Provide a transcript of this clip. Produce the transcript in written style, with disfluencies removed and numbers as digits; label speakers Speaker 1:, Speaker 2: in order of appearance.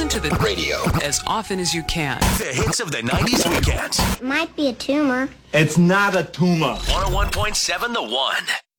Speaker 1: Listen to the radio as often as you can.
Speaker 2: The hits of the 90s weekends.
Speaker 3: Might be a tumor.
Speaker 4: It's not a tumor.
Speaker 2: 101.7 The One.